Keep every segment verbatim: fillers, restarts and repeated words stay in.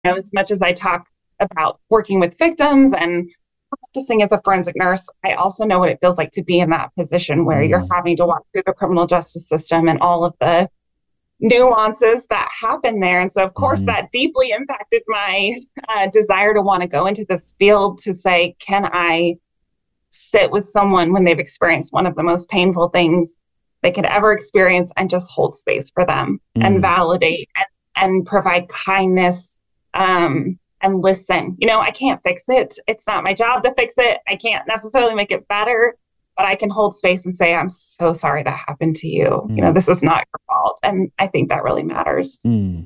know, as much as I talk about working with victims and practicing as a forensic nurse, I also know what it feels like to be in that position where you're Mm, having to walk through the criminal justice system and all of the nuances that happen there. And so, of course, hmm that deeply impacted my uh, desire to want to go into this field to say, can I sit with someone when they've experienced one of the most painful things they could ever experience and just hold space for them and mm, validate and, and provide kindness um, and listen. You know, I can't fix it. It's not my job to fix it. I can't necessarily make it better, but I can hold space and say, I'm so sorry that happened to you. You know, mm, this is not your fault. And I think that really matters. mm.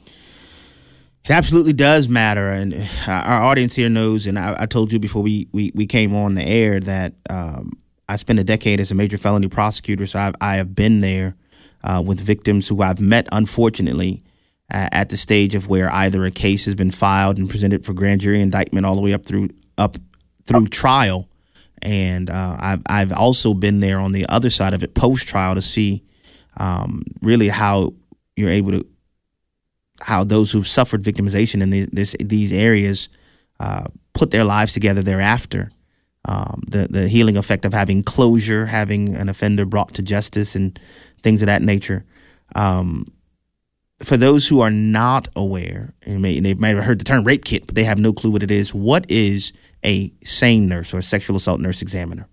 It absolutely does matter, and uh, our audience here knows. And I, I told you before we, we, we came on the air that um, I spent a decade as a major felony prosecutor, so I've, I have been there uh, with victims who I've met, unfortunately, uh, at the stage of where either a case has been filed and presented for grand jury indictment all the way up through up through trial, and uh, I've I've also been there on the other side of it, post trial, to see um, really how you're able to. How those who've suffered victimization in these this, these areas uh, put their lives together thereafter. Um, the the healing effect of having closure, having an offender brought to justice, and things of that nature. Um, for those who are not aware, and may, they might have heard the term rape kit, but they have no clue what it is. What is a SANE nurse or a sexual assault nurse examiner?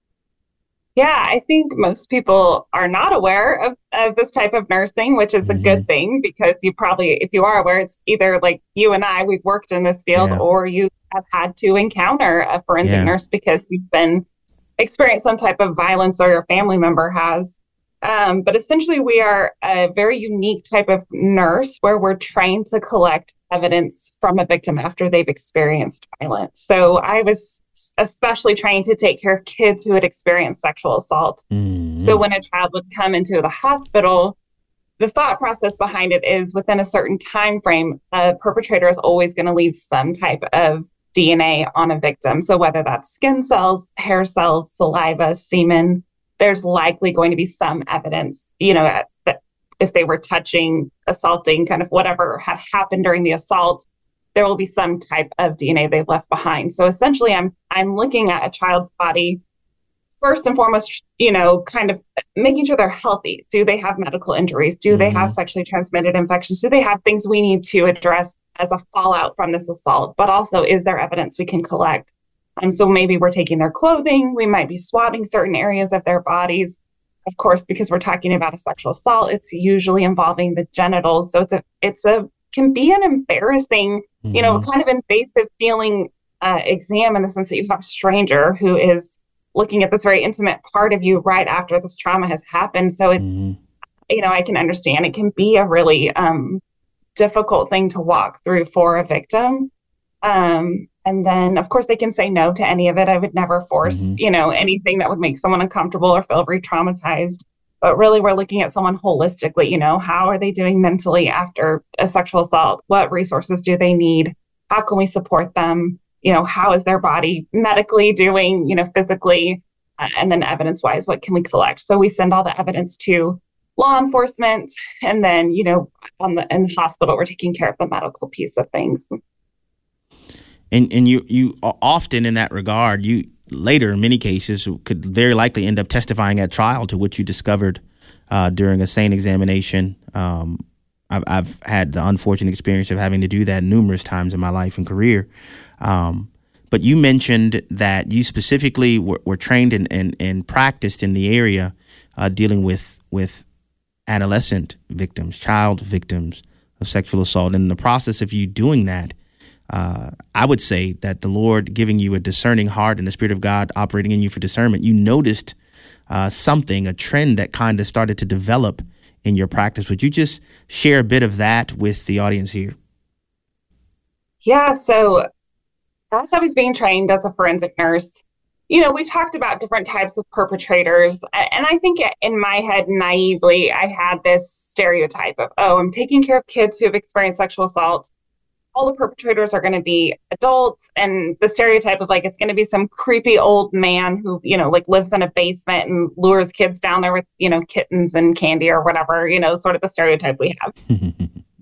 Yeah, I think most people are not aware of, of this type of nursing, which is a Mm-hmm. good thing because you probably, if you are aware, it's either like you and I, we've worked in this field, Yeah, or you have had to encounter a forensic yeah. nurse because you've been experienced some type of violence or your family member has. Um, but essentially, we are a very unique type of nurse where we're trained to collect evidence from a victim after they've experienced violence. So I was especially trained to take care of kids who had experienced sexual assault. So Mm-hmm. when a child would come into the hospital, the thought process behind it is within a certain time frame, a perpetrator is always going to leave some type of D N A on a victim. So whether that's skin cells, hair cells, saliva, semen, there's likely going to be some evidence, you know, that if they were touching, assaulting, kind of whatever had happened during the assault, there will be some type of D N A they've left behind. So essentially, I'm I'm looking at a child's body first and foremost, you know, kind of making sure they're healthy. Do they have medical injuries? Do they have Mm-hmm. sexually transmitted infections? Do they have things we need to address as a fallout from this assault? But also, is there evidence we can collect? Um, so maybe we're taking their clothing. We might be swabbing certain areas of their bodies. Of course, because we're talking about a sexual assault, it's usually involving the genitals. So it's a, it's a, can be an embarrassing, you know, Mm-hmm. kind of invasive feeling uh, exam in the sense that you have a stranger who is looking at this very intimate part of you right after this trauma has happened. So it's, Mm-hmm. you know, I can understand it can be a really um, difficult thing to walk through for a victim. Um, and then, of course, they can say no to any of it. I would never force, Mm-hmm. you know, anything that would make someone uncomfortable or feel re-traumatized. But really, we're looking at someone holistically. You know, how are they doing mentally after a sexual assault? What resources do they need? How can we support them? You know, how is their body medically doing, you know, physically? Uh, and then evidence wise, what can we collect? So we send all the evidence to law enforcement. And then, you know, on the in the hospital, we're taking care of the medical piece of things. And and you you often in that regard, you later in many cases could very likely end up testifying at trial to what you discovered uh, during a SANE examination. Um, I've, I've had the unfortunate experience of having to do that numerous times in my life and career. Um, but you mentioned that you specifically were, were trained and, and, and practiced in the area uh, dealing with with adolescent victims, child victims of sexual assault. And in the process of you doing that, Uh, I would say that the Lord giving you a discerning heart and the Spirit of God operating in you for discernment, you noticed uh, something, a trend that kind of started to develop in your practice. Would you just share a bit of that with the audience here? Yeah, so as I was being trained as a forensic nurse, you know, we talked about different types of perpetrators. And I think in my head, naively, I had this stereotype of, oh, I'm taking care of kids who have experienced sexual assault. All the perpetrators are going to be adults, and the stereotype of like it's going to be some creepy old man who, you know, like lives in a basement and lures kids down there with, you know, kittens and candy or whatever, you know, sort of the stereotype we have.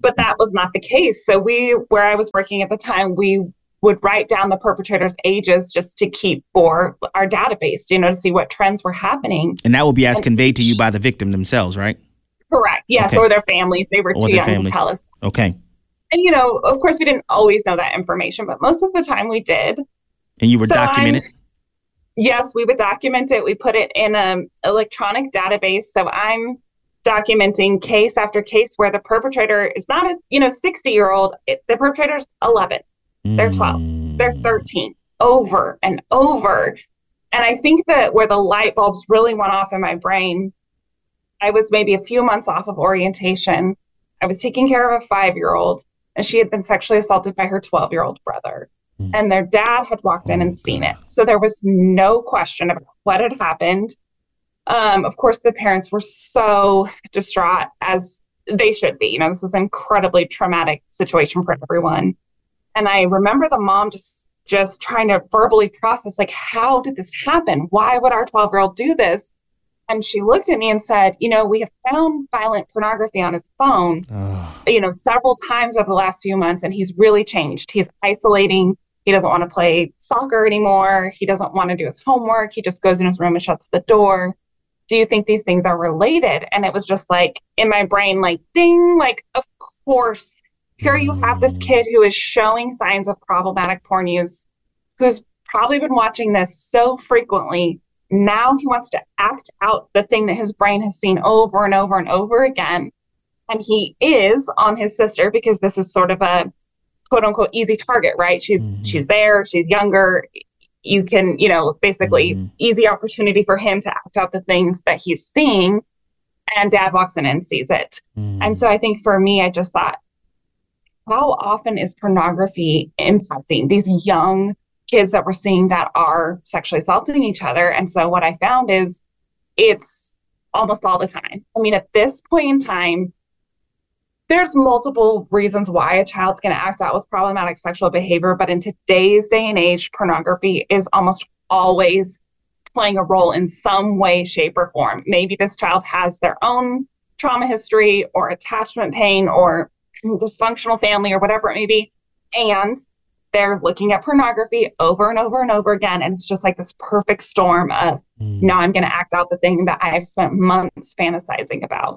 But that was not the case. So we, where I was working at the time, we would write down the perpetrators' ages just to keep for our database, you know, to see what trends were happening. And that will be as and, conveyed to you by the victim themselves, right? Correct. Yes. Okay. Or their families. They were or too young families. to tell us. Okay. And, you know, of course, we didn't always know that information, but most of the time we did. And you were so documenting it? Yes, we would document it. We put it in an electronic database. So I'm documenting case after case where the perpetrator is not a, you know, sixty year old. The perpetrator's eleven. They're twelve. Mm. They're thirteen. Over and over. And I think that where the light bulbs really went off in my brain, I was maybe a few months off of orientation. I was taking care of a five-year-old, and she had been sexually assaulted by her twelve-year-old brother. Mm. And their dad had walked in and seen it. So there was no question about what had happened. Um, of course, the parents were so distraught, as they should be. You know, this is an incredibly traumatic situation for everyone. And I remember the mom just, just trying to verbally process, like, how did this happen? Why would our twelve-year-old do this? And she looked at me and said, you know, we have found violent pornography on his phone, oh. you know, several times over the last few months, and he's really changed. He's isolating. He doesn't want to play soccer anymore. He doesn't want to do his homework. He just goes in his room and shuts the door. Do you think these things are related? And it was just like in my brain, like, ding, like, of course. Here you have this kid who is showing signs of problematic porn use, who's probably been watching this so frequently. Now he wants to act out the thing that his brain has seen over and over and over again. And he is on his sister because this is sort of a quote unquote easy target, right? She's mm-hmm. she's there, she's younger. You can, you know, basically mm-hmm. easy opportunity for him to act out the things that he's seeing. And dad walks in and sees it. Mm-hmm. And so I think for me, I just thought, how often is pornography impacting these young kids that we're seeing that are sexually assaulting each other? And so what I found is it's almost all the time. I mean, at this point in time, there's multiple reasons why a child's going to act out with problematic sexual behavior. But in today's day and age, pornography is almost always playing a role in some way, shape, or form. Maybe this child has their own trauma history or attachment pain or dysfunctional family or whatever it may be, and they're looking at pornography over and over and over again, and it's just like this perfect storm of mm. now I'm going to act out the thing that I've spent months fantasizing about.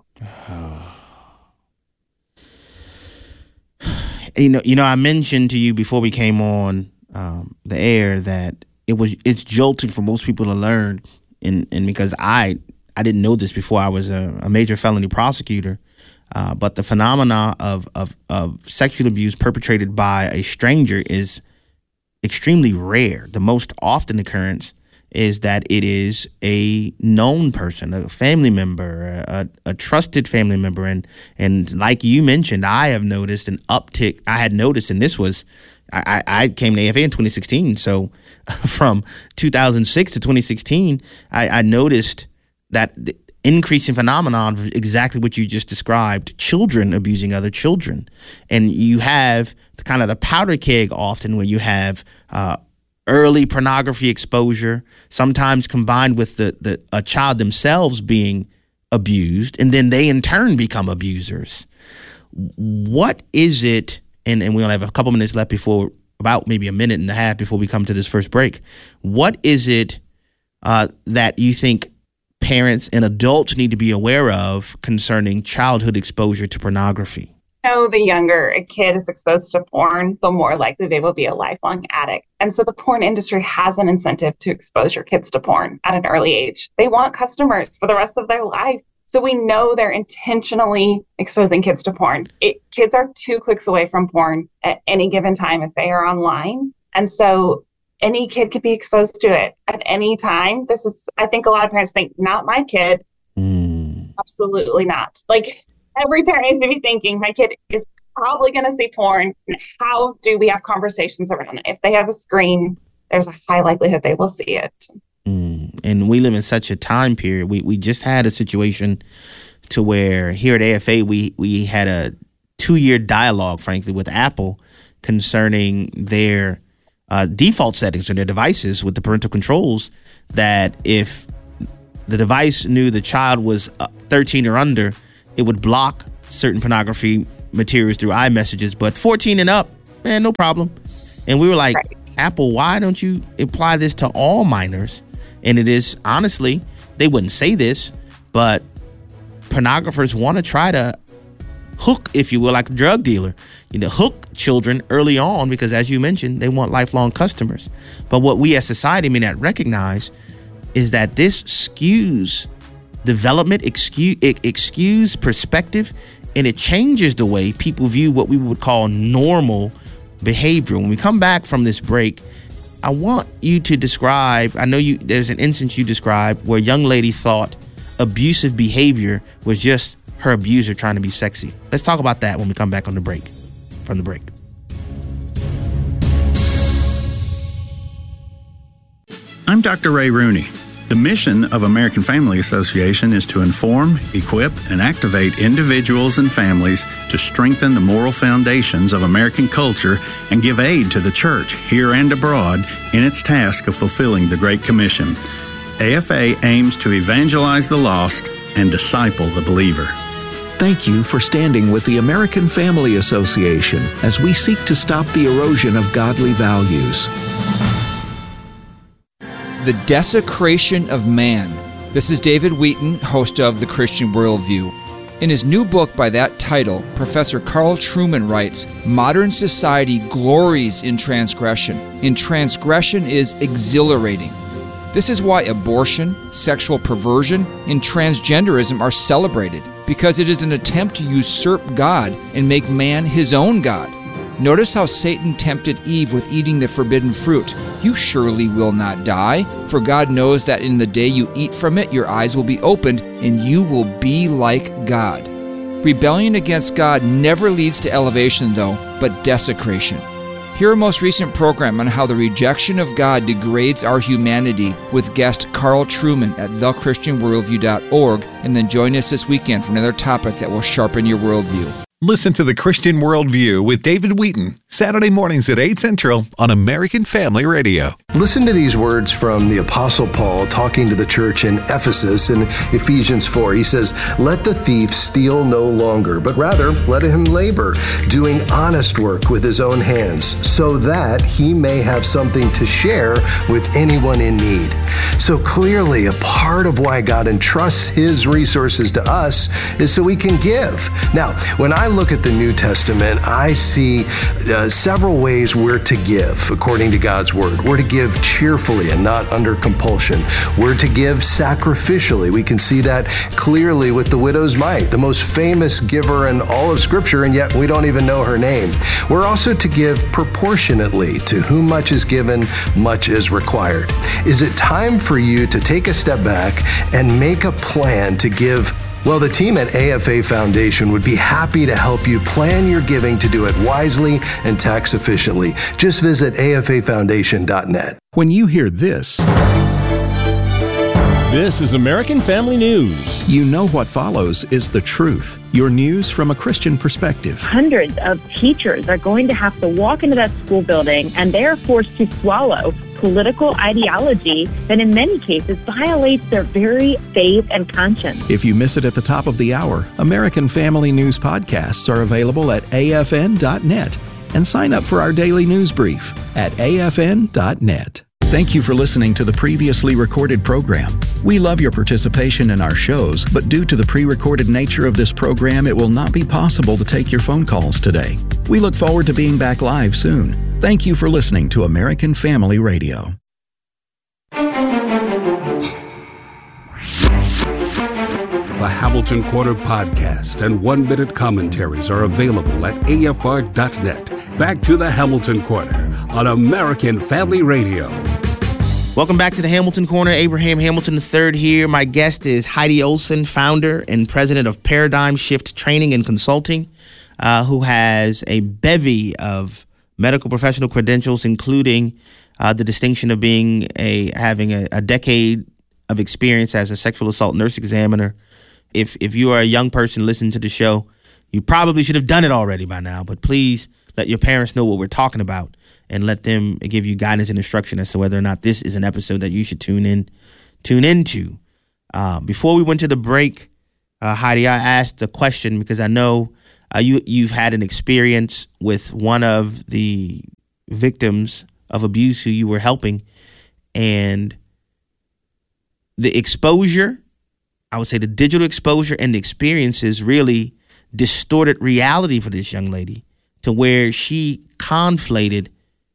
you know, you know, I mentioned to you before we came on um, the air that it was it's jolting for most people to learn, and and because I I didn't know this before I was a, a major felony prosecutor. Uh, but the phenomena of, of, of sexual abuse perpetrated by a stranger is extremely rare. The most often occurrence is that it is a known person, a family member, a, a trusted family member. And, and like you mentioned, I have noticed an uptick. I had noticed, and this was, I, I came to A F A in twenty sixteen. So from two thousand six to twenty sixteen, I, I noticed that the increasing phenomenon of exactly what you just described, children abusing other children. And you have the, kind of the powder keg often where you have uh, early pornography exposure, sometimes combined with the, the a child themselves being abused, and then they in turn become abusers. What is it, and, and we only have a couple minutes left before, about maybe a minute and a half before we come to this first break. What is it uh, that you think parents and adults need to be aware of concerning childhood exposure to pornography? So the younger a kid is exposed to porn, the more likely they will be a lifelong addict. And so the porn industry has an incentive to expose your kids to porn at an early age. They want customers for the rest of their life. So we know they're intentionally exposing kids to porn. It, kids are two clicks away from porn at any given time if they are online. And so any kid could be exposed to it at any time. This is, I think a lot of parents think, not my kid. Mm. Absolutely not. Like, every parent needs to be thinking, my kid is probably going to see porn. And how do we have conversations around it? If they have a screen, there's a high likelihood they will see it. Mm. And we live in such a time period. We we just had a situation to where here at A F A, we, we had a two-year dialogue, frankly, with Apple concerning their Uh, default settings on their devices with the parental controls, that if the device knew the child was uh, thirteen or under, it would block certain pornography materials through iMessages, but fourteen and up, man, no problem. And we were like, right. Apple, why don't you apply this to all minors? And it is, honestly, they wouldn't say this, but pornographers want to try to hook, if you will, like a drug dealer, you know, hook children early on because, as you mentioned, they want lifelong customers. But what we as society may not recognize is that this skews development, excuse, excuse perspective, and it changes the way people view what we would call normal behavior. When we come back from this break, I want you to describe, I know you there's an instance you described where a young lady thought abusive behavior was just her abuser trying to be sexy. Let's talk about that when we come back on the break, from the break. I'm Doctor Ray Rooney. The mission of American Family Association is to inform, equip, and activate individuals and families to strengthen the moral foundations of American culture and give aid to the church, here and abroad, in its task of fulfilling the Great Commission. A F A aims to evangelize the lost and disciple the believer. Thank you for standing with the American Family Association as we seek to stop the erosion of godly values. The Desecration of Man. This is David Wheaton, host of The Christian Worldview. In his new book by that title, Professor Carl Trueman writes, "Modern society glories in transgression, and transgression is exhilarating. This is why abortion, sexual perversion, and transgenderism are celebrated, because it is an attempt to usurp God and make man his own God. Notice how Satan tempted Eve with eating the forbidden fruit. You surely will not die, for God knows that in the day you eat from it, your eyes will be opened, and you will be like God." Rebellion against God never leads to elevation, though, but desecration. Hear our most recent program on how the rejection of God degrades our humanity with guest Carl Trueman at the christian worldview dot org, and then join us this weekend for another topic that will sharpen your worldview. Listen to The Christian Worldview with David Wheaton, Saturday mornings at eight Central on American Family Radio. Listen to these words from the Apostle Paul talking to the church in Ephesus in Ephesians four. He says, "Let the thief steal no longer, but rather let him labor, doing honest work with his own hands, so that he may have something to share with anyone in need." So clearly, a part of why God entrusts his resources to us is so we can give. Now, when I look at the New Testament, I see uh, several ways we're to give according to God's word. We're to give cheerfully and not under compulsion. We're to give sacrificially. We can see that clearly with the widow's mite, the most famous giver in all of Scripture, and yet we don't even know her name. We're also to give proportionately. To whom much is given, much is required. Is it time for you to take a step back and make a plan to give? Well, the team at A F A Foundation would be happy to help you plan your giving to do it wisely and tax efficiently. Just visit A F A foundation dot net. When you hear this, this is American Family News. You know what follows is the truth. Your news from a Christian perspective. Hundreds of teachers are going to have to walk into that school building, and they are forced to swallow political ideology that in many cases violates their very faith and conscience. If you miss it at the top of the hour, American Family News podcasts are available at A F N dot net, and sign up for our daily news brief at A F N dot net. Thank you for listening to the previously recorded program. We love your participation in our shows, but due to the pre-recorded nature of this program, it will not be possible to take your phone calls today. We look forward to being back live soon. Thank you for listening to American Family Radio. The Hamilton Corner podcast and one-minute commentaries are available at A F R dot net. Back to the Hamilton Corner on American Family Radio. Welcome back to the Hamilton Corner. Abraham Hamilton the third here. My guest is Heidi Olson, founder and president of Paradigm Shift Training and Consulting, uh, who has a bevy of medical professional credentials, including uh, the distinction of being a having a, a decade of experience as a sexual assault nurse examiner. If if you are a young person listening to the show, you probably should have done it already by now, but please let your parents know what we're talking about and let them give you guidance and instruction as to whether or not this is an episode that you should tune in, tune into. Uh, before we went to the break, uh, Heidi, I asked a question because I know uh, you you've had an experience with one of the victims of abuse who you were helping, and the exposure, I would say the digital exposure and the experiences really distorted reality for this young lady to where she conflated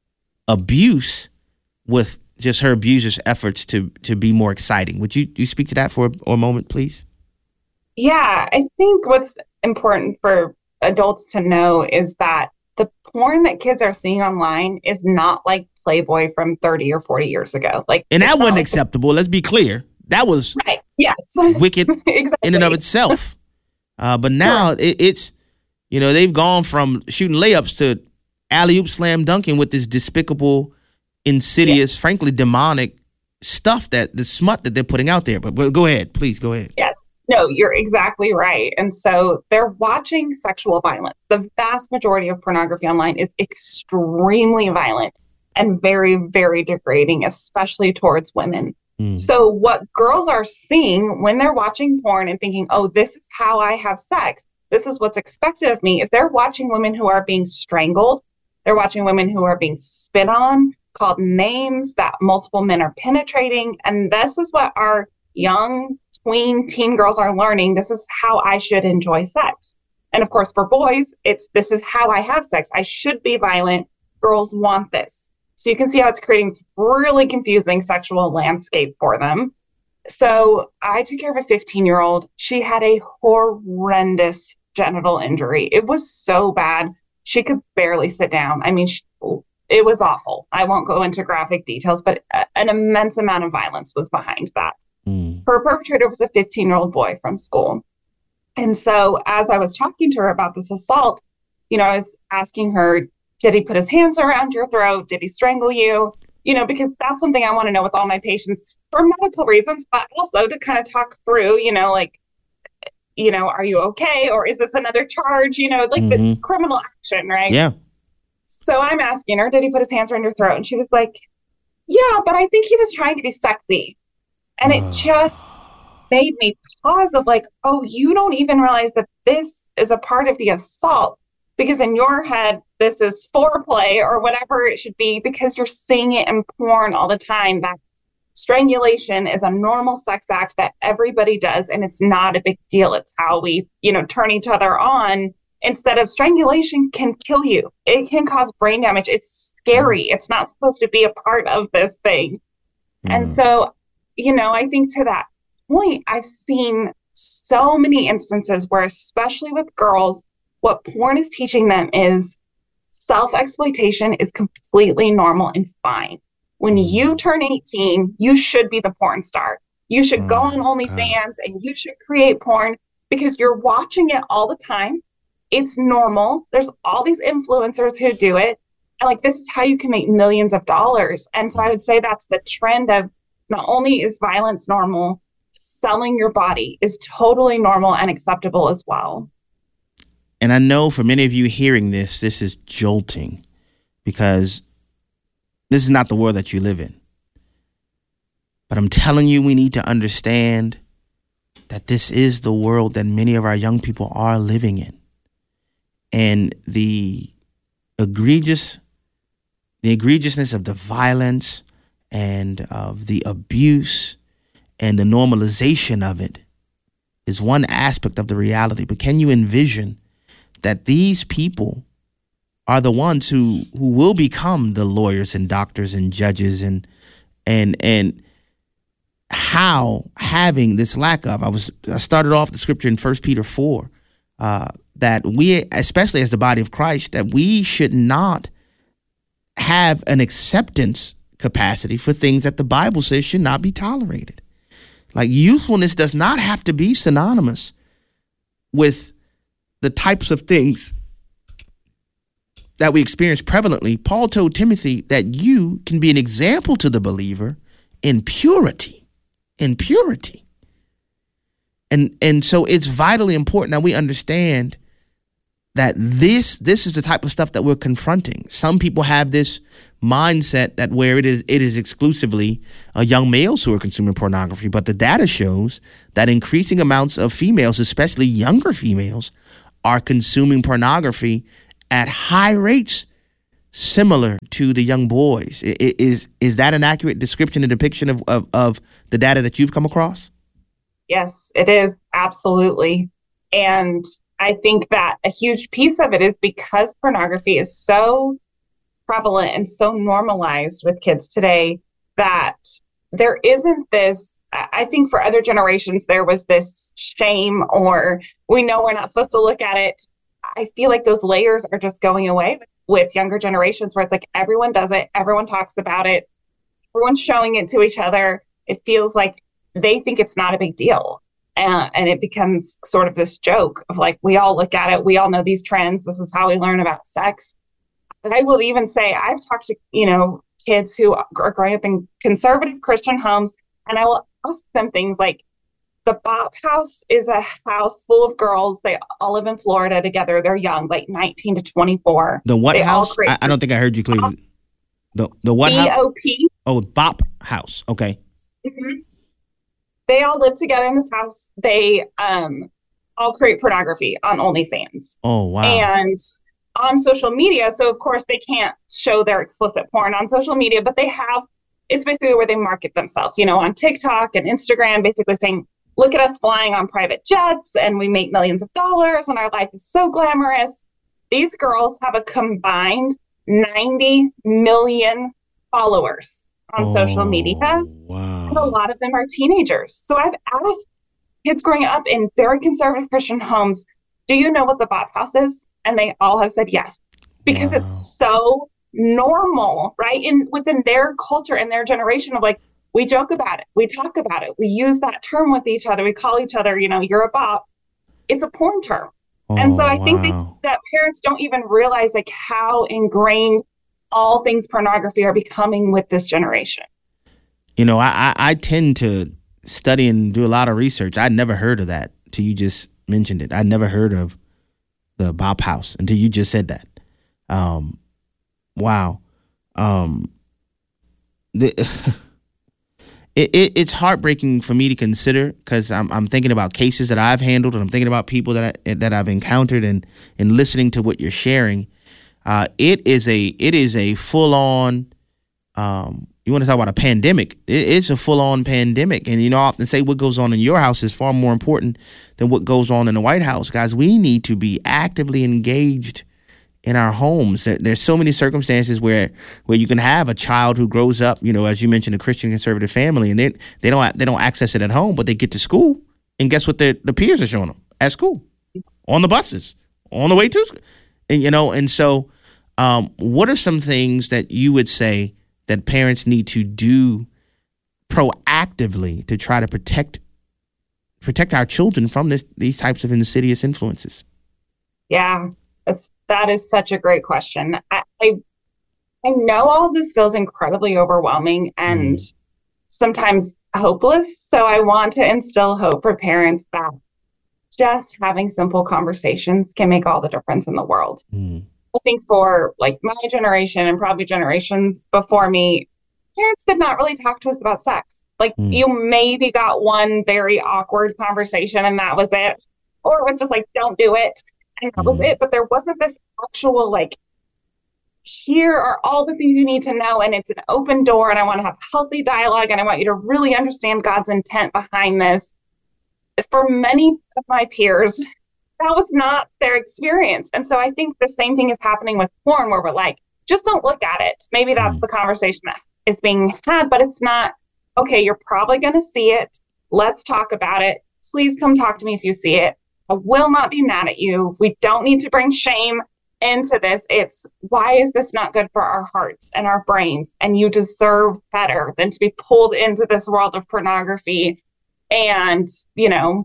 abuse with just her abuser's efforts to to be more exciting. Would you, you speak to that for a, a moment, please? Yeah, I think what's important for adults to know is that the porn that kids are seeing online is not like Playboy from thirty or forty years ago. Like, and that wasn't like acceptable. Let's be clear. That was right. Yes. wicked exactly. in and of itself. Uh, but now sure. it, it's, you know, they've gone from shooting layups to alley-oop slam dunking with this despicable, insidious, yeah. frankly, demonic stuff, that the smut that they're putting out there. But, but go ahead. Please go ahead. Yes. No, you're exactly right. And so they're watching sexual violence. The vast majority of pornography online is extremely violent and very, very degrading, especially towards women. Mm. So what girls are seeing when they're watching porn and thinking, oh, this is how I have sex, this is what's expected of me, is they're watching women who are being strangled. They're watching women who are being spit on, called names, that multiple men are penetrating. And this is what our young tween teen girls are learning. This is how I should enjoy sex. And of course, for boys, it's this is how I have sex. I should be violent. Girls want this. So you can see how it's creating this really confusing sexual landscape for them. So I took care of a fifteen-year-old. She had a horrendous genital injury. It was so bad. She could barely sit down. I mean, she, it was awful. I won't go into graphic details, but a, an immense amount of violence was behind that. Mm. Her perpetrator was a fifteen-year-old boy from school. And so as I was talking to her about this assault, you know, I was asking her, did he put his hands around your throat? Did he strangle you? You know, because that's something I want to know with all my patients for medical reasons, but also to kind of talk through, you know, like, you know, are you okay? Or is this another charge? You know, like mm-hmm. the criminal action, right? Yeah. So I'm asking her, did he put his hands around your throat? And she was like, yeah, but I think he was trying to be sexy. And it just made me pause of like, oh, you don't even realize that this is a part of the assault, because in your head, this is foreplay or whatever it should be, because you're seeing it in porn all the time. That strangulation is a normal sex act that everybody does, and it's not a big deal. It's how we, you know, turn each other on. Instead of strangulation can kill you. It can cause brain damage. It's scary. It's not supposed to be a part of this thing. Mm. And so, you know, I think to that point, I've seen so many instances where, especially with girls, what porn is teaching them is self-exploitation is completely normal and fine. When you turn eighteen, you should be the porn star. You should go on OnlyFans and you should create porn because you're watching it all the time. It's normal. There's all these influencers who do it. And like, this is how you can make millions of dollars. And so I would say that's the trend of not only is violence normal, selling your body is totally normal and acceptable as well. And I know for many of you hearing this, this is jolting because this is not the world that you live in. But I'm telling you, we need to understand that this is the world that many of our young people are living in. And the egregious, the egregiousness of the violence and of the abuse and the normalization of it is one aspect of the reality. But can you envision that these people are the ones who, who will become the lawyers and doctors and judges, and and and how having this lack of, I was I started off the scripture in First Peter four, uh, that we, especially as the body of Christ, that we should not have an acceptance capacity for things that the Bible says should not be tolerated. Like, youthfulness does not have to be synonymous with the types of things that we experience prevalently. Paul told Timothy that you can be an example to the believer in purity, in purity. And and so it's vitally important that we understand that this this is the type of stuff that we're confronting. Some people have this mindset that where it is it is exclusively uh, young males who are consuming pornography, but the data shows that increasing amounts of females, especially younger females, are consuming pornography at high rates, similar to the young boys. I- Is is that an accurate description and depiction of, of, of the data that you've come across? Yes, it is. Absolutely. And I think that a huge piece of it is because pornography is so prevalent and so normalized with kids today that there isn't this, I think for other generations, there was this shame or we know we're not supposed to look at it. I feel like those layers are just going away with younger generations where it's like everyone does it, everyone talks about it, everyone's showing it to each other. It feels like they think it's not a big deal. Uh, and it becomes sort of this joke of like, we all look at it, we all know these trends, this is how we learn about sex. But I will even say, I've talked to, you know, kids who are growing up in conservative Christian homes, and I will ask them things like, the Bop House is a house full of girls. They all live in Florida together. They're young, like nineteen to twenty-four. The what They all house? create- I, I don't think I heard you clearly. The the what B house? O P. Oh, Bop House. Okay. Mhm. They all live together in this house. They um, all create pornography on OnlyFans. Oh, wow. And on social media. So, of course, they can't show their explicit porn on social media, but they have, it's basically where they market themselves, you know, on TikTok and Instagram, basically saying, look at us flying on private jets and we make millions of dollars and our life is so glamorous. These girls have a combined ninety million followers on oh, social media. Wow. And a lot of them are teenagers. So I've asked kids growing up in very conservative Christian homes, do you know what the Bop House is? And they all have said yes, because wow. it's so normal, right? In within their culture and their generation of like, we joke about it, we talk about it, we use that term with each other, we call each other, you know, you're a bop. It's a porn term. Oh, and so I wow. think that, that parents don't even realize like how ingrained all things pornography are becoming with this generation. You know, I, I, I tend to study and do a lot of research. I'd never heard of that till you just mentioned it. I'd never heard of the Bop House until you just said that. Um, wow. Um, the it, it it's heartbreaking for me to consider because I'm I'm thinking about cases that I've handled and I'm thinking about people that I, that I've encountered and and listening to what you're sharing. Uh, it is a it is a full on. Um, you want to talk about a pandemic? It, it's a full on pandemic, and you know I often say what goes on in your house is far more important than what goes on in the White House, guys. We need to be actively engaged in our homes. There, there's so many circumstances where where you can have a child who grows up, you know, as you mentioned, a Christian conservative family, and they they don't they don't access it at home, but they get to school, and guess what? The the peers are showing them at school, on the buses, on the way to school. And, you know, and so um, what are some things that you would say that parents need to do proactively to try to protect protect our children from this these types of insidious influences? Yeah, that's, that is such a great question. I, I, I know all of this feels incredibly overwhelming and mm. sometimes hopeless. So I want to instill hope for parents that just having simple conversations can make all the difference in the world. Mm. I think for like my generation and probably generations before me, parents did not really talk to us about sex. Like mm. you maybe got one very awkward conversation and that was it. Or it was just like, don't do it. And that mm. was it. But there wasn't this actual like, here are all the things you need to know. And it's an open door and I want to have healthy dialogue and I want you to really understand God's intent behind this. For many of my peers, that was not their experience. And so I think the same thing is happening with porn where we're like, just don't look at it. Maybe that's the conversation that is being had, but it's not, okay, you're probably going to see it. Let's talk about it. Please come talk to me if you see it. I will not be mad at you. We don't need to bring shame into this. It's why is this not good for our hearts and our brains? And you deserve better than to be pulled into this world of pornography. And, you know,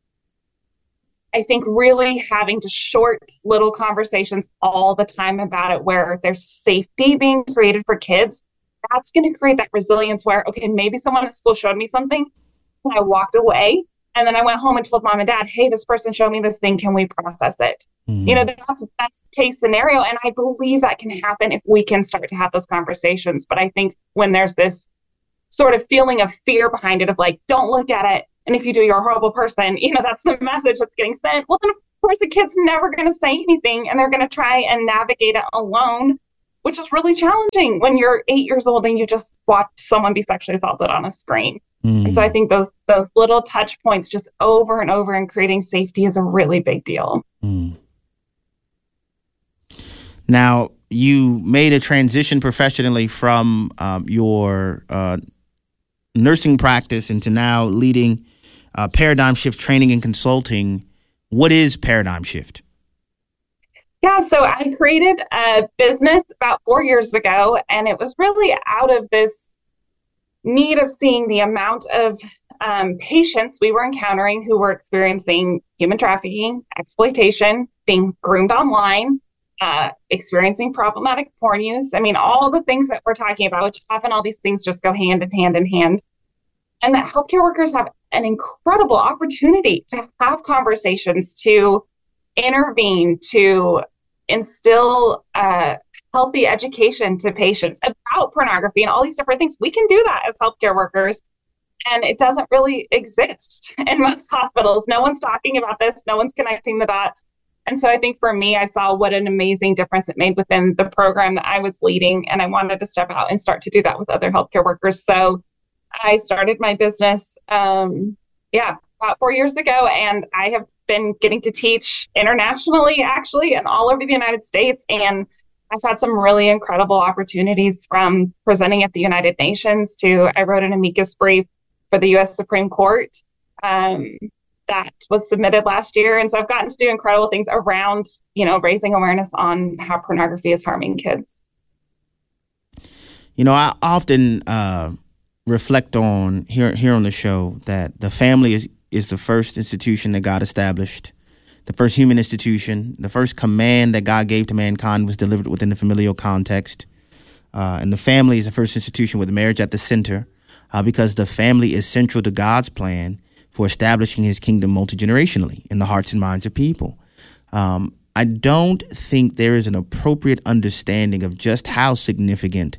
I think really having to short little conversations all the time about it where there's safety being created for kids, that's going to create that resilience where, okay, maybe someone at school showed me something and I walked away and then I went home and told mom and dad, hey, this person showed me this thing. Can we process it? Mm-hmm. You know, that's the best case scenario. And I believe that can happen if we can start to have those conversations. But I think when there's this sort of feeling of fear behind it of like, don't look at it. And if you do, you're a horrible person. You know, that's the message that's getting sent. Well, then course, the kid's never going to say anything, and they're going to try and navigate it alone, which is really challenging when you're eight years old and you just watch someone be sexually assaulted on a screen. Mm. And so I think those those little touch points just over and over and creating safety is a really big deal. Mm. Now, you made a transition professionally from um, your uh, nursing practice into now leading uh, Paradigm Shift training and consulting. What is Paradigm Shift? Yeah, so I created a business about four years ago, and it was really out of this need of seeing the amount of um, patients we were encountering who were experiencing human trafficking, exploitation, being groomed online, uh, experiencing problematic porn use. I mean, all the things that we're talking about, which often all these things just go hand in hand in hand. And that healthcare workers have an incredible opportunity to have conversations, to intervene, to instill uh, healthy education to patients about pornography and all these different things. We can do that as healthcare workers, and it doesn't really exist in most hospitals. No one's talking about this. No one's connecting the dots. And so I think for me, I saw what an amazing difference it made within the program that I was leading, and I wanted to step out and start to do that with other healthcare workers. So I started my business, um, yeah, about four years ago, and I have been getting to teach internationally, actually, and all over the United States. And I've had some really incredible opportunities, from presenting at the United Nations to I wrote an amicus brief for the U S Supreme Court um, that was submitted last year. And so I've gotten to do incredible things around, you know, raising awareness on how pornography is harming kids. You know, I often uh, reflect on here here on the show that the family is is the first institution that God established, the first human institution. The first command that God gave to mankind was delivered within the familial context. Uh, and the family is the first institution with marriage at the center, uh, because the family is central to God's plan for establishing his kingdom multi-generationally in the hearts and minds of people. Um, I don't think there is an appropriate understanding of just how significant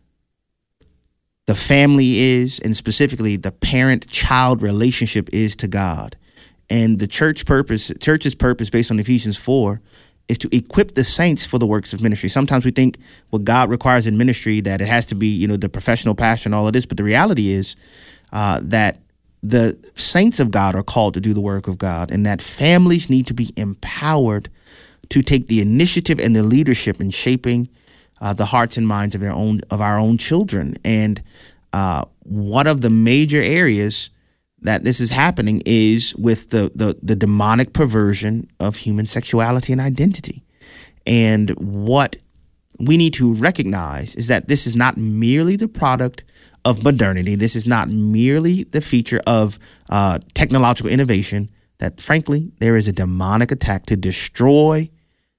the family is, and specifically the parent-child relationship is to God. And the church purpose, church's purpose based on Ephesians four is to equip the saints for the works of ministry. Sometimes we think what God requires in ministry, that it has to be, you know, the professional pastor and all of this. But the reality is uh, that the saints of God are called to do the work of God, and that families need to be empowered to take the initiative and the leadership in shaping Uh, the hearts and minds of their own of our own children. And uh, one of the major areas that this is happening is with the, the the demonic perversion of human sexuality and identity. And what we need to recognize is that this is not merely the product of modernity. This is not merely the feature of uh, technological innovation. That, frankly, there is a demonic attack to destroy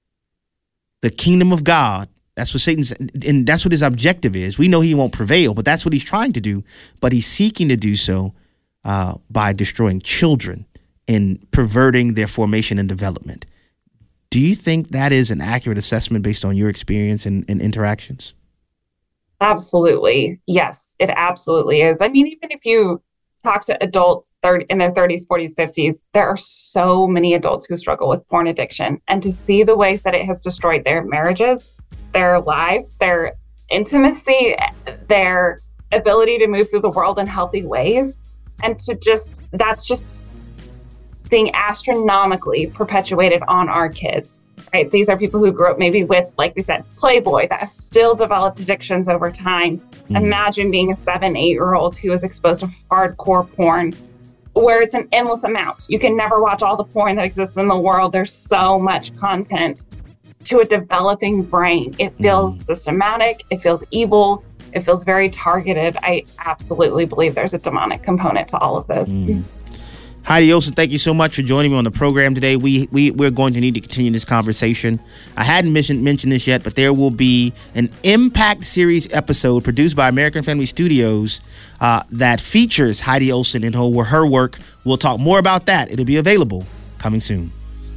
the kingdom of God. That's what Satan's, and that's what his objective is. We know he won't prevail, but that's what he's trying to do. But he's seeking to do so uh, by destroying children and perverting their formation and development. Do you think that is an accurate assessment based on your experience and, and interactions? Absolutely. Yes, it absolutely is. I mean, even if you talk to adults in their thirties, forties, fifties, there are so many adults who struggle with porn addiction. And to see the ways that it has destroyed their marriages, their lives, their intimacy, their ability to move through the world in healthy ways, and to just, that's just being astronomically perpetuated on our kids, right? These are people who grew up maybe with, like we said, Playboy, that have still developed addictions over time. Mm. Imagine being a seven, eight-year-old who is exposed to hardcore porn, where it's an endless amount. You can never watch all the porn that exists in the world. There's so much content. To a developing brain, it feels mm. systematic, it feels evil, it feels very targeted. I absolutely believe there's a demonic component to all of this. Mm. Heidi Olson, thank you so much for joining me on the program today. We, we, we're going to need to continue this conversation. I hadn't mentioned, mentioned this yet, but there will be an Impact Series episode produced by American Family Studios uh, that features Heidi Olson and her, her work. We'll talk more about that. It'll be available coming soon.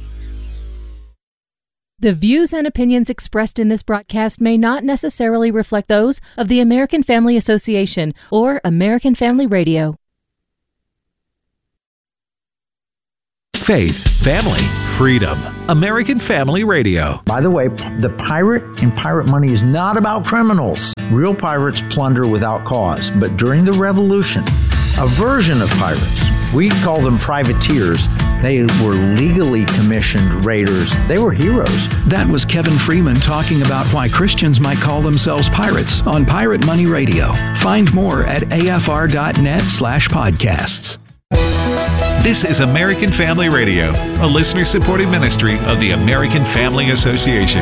The views and opinions expressed in this broadcast may not necessarily reflect those of the American Family Association or American Family Radio. Faith, family, freedom. American Family Radio. By the way, the pirate and pirate money is not about criminals. Real pirates plunder without cause. But during the Revolution, a version of pirates, we call them privateers, they were legally commissioned raiders. They were heroes. That was Kevin Freeman talking about why Christians might call themselves pirates on Pirate Money Radio. Find more at afr.net slash podcasts. This is American Family Radio, a listener-supported ministry of the American Family Association.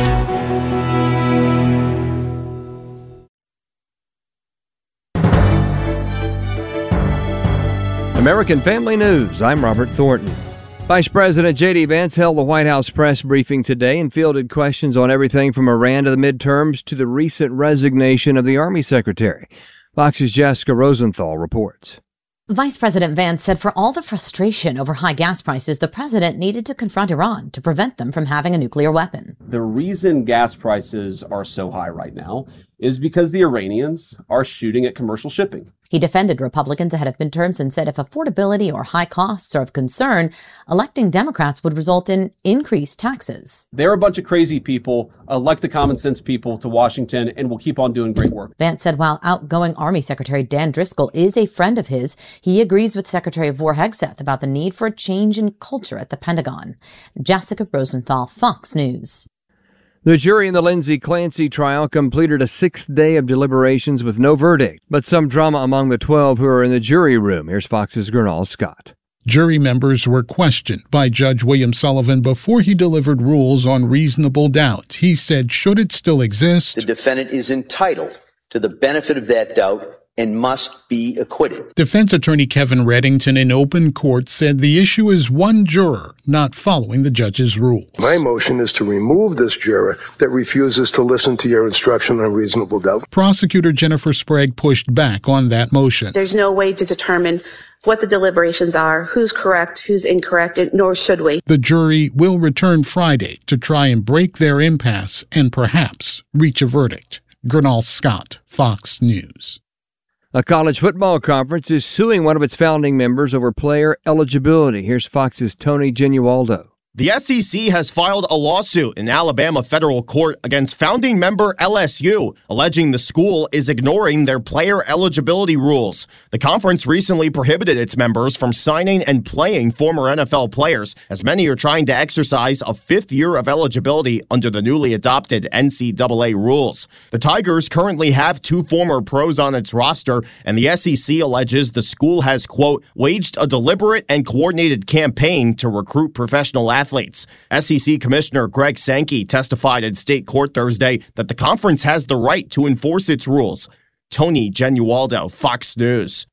American Family News. I'm Robert Thornton. Vice President J D. Vance held the White House press briefing today and fielded questions on everything from Iran to the midterms to the recent resignation of the Army Secretary. Fox's Jessica Rosenthal reports. Vice President Vance said for all the frustration over high gas prices, the president needed to confront Iran to prevent them from having a nuclear weapon. The reason gas prices are so high right now is because the Iranians are shooting at commercial shipping. He defended Republicans ahead of midterms and said if affordability or high costs are of concern, electing Democrats would result in increased taxes. They're a bunch of crazy people. Elect the common sense people to Washington, and we'll keep on doing great work. Vance said while outgoing Army Secretary Dan Driscoll is a friend of his, he agrees with Secretary of War Hegseth about the need for a change in culture at the Pentagon. Jessica Rosenthal, Fox News. The jury in the Lindsay Clancy trial completed a sixth day of deliberations with no verdict, but some drama among the twelve who are in the jury room. Here's Fox's Gernal Scott. Jury members were questioned by Judge William Sullivan before he delivered rules on reasonable doubt. He said, should it still exist, the defendant is entitled to the benefit of that doubt and must be acquitted. Defense attorney Kevin Reddington in open court said the issue is one juror not following the judge's rule. My motion is to remove this juror that refuses to listen to your instruction on reasonable doubt. Prosecutor Jennifer Sprague pushed back on that motion. There's no way to determine what the deliberations are, who's correct, who's incorrect, nor should we. The jury will return Friday to try and break their impasse and perhaps reach a verdict. Gernal Scott, Fox News. A college football conference is suing one of its founding members over player eligibility. Here's Fox's Tony Genualdo. The S E C has filed a lawsuit in Alabama federal court against founding member L S U, alleging the school is ignoring their player eligibility rules. The conference recently prohibited its members from signing and playing former N F L players, as many are trying to exercise a fifth year of eligibility under the newly adopted N C double A rules. The Tigers currently have two former pros on its roster, and the S E C alleges the school has, quote, waged a deliberate and coordinated campaign to recruit professional athletes. Athletes. S E C Commissioner Greg Sankey testified in state court Thursday that the conference has the right to enforce its rules. Tony Genualdo, Fox News.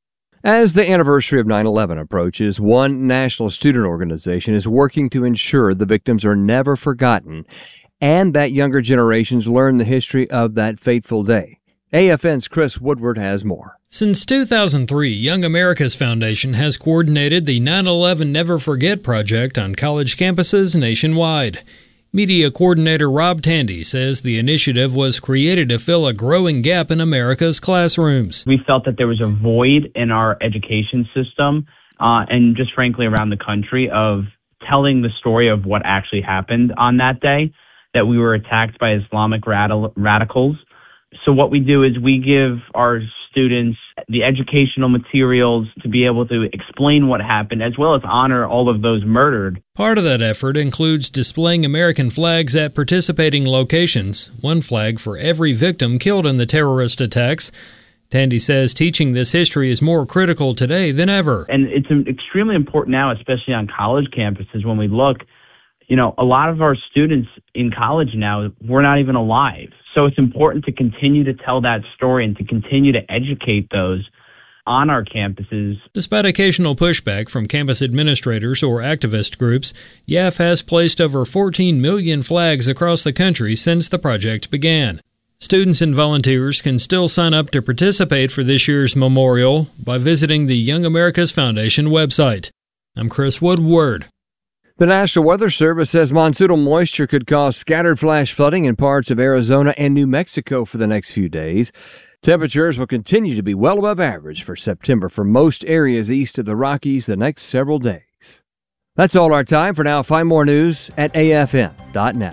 As the anniversary of nine eleven approaches, one national student organization is working to ensure the victims are never forgotten and that younger generations learn the history of that fateful day. A F N's Chris Woodward has more. Since two thousand three, Young America's Foundation has coordinated the nine eleven Never Forget project on college campuses nationwide. Media coordinator Rob Tandy says the initiative was created to fill a growing gap in America's classrooms. We felt that there was a void in our education system uh, and just frankly around the country of telling the story of what actually happened on that day, that we were attacked by Islamic rad- radicals. So what we do is we give our students the educational materials to be able to explain what happened, as well as honor all of those murdered. Part of that effort includes displaying American flags at participating locations, one flag for every victim killed in the terrorist attacks. Tandy says teaching this history is more critical today than ever. And it's extremely important now, especially on college campuses, when we look, you know, a lot of our students in college now, we're not even alive. So it's important to continue to tell that story and to continue to educate those on our campuses. Despite occasional pushback from campus administrators or activist groups, Y A F has placed over fourteen million flags across the country since the project began. Students and volunteers can still sign up to participate for this year's memorial by visiting the Young America's Foundation website. I'm Chris Woodward. The National Weather Service says monsoonal moisture could cause scattered flash flooding in parts of Arizona and New Mexico for the next few days. Temperatures will continue to be well above average for September for most areas east of the Rockies the next several days. That's all our time for now. Find more news at A F N dot net.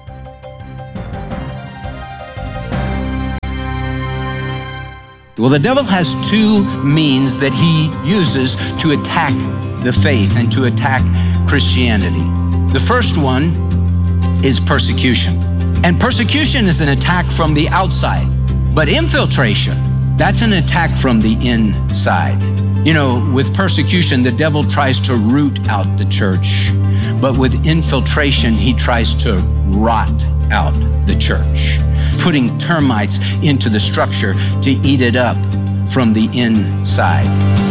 Well, the devil has two means that he uses to attack the faith and to attack Christianity. The first one is persecution. And persecution is an attack from the outside. But infiltration, that's an attack from the inside. You know, with persecution, the devil tries to root out the church. But with infiltration, he tries to rot out the church, putting termites into the structure to eat it up from the inside.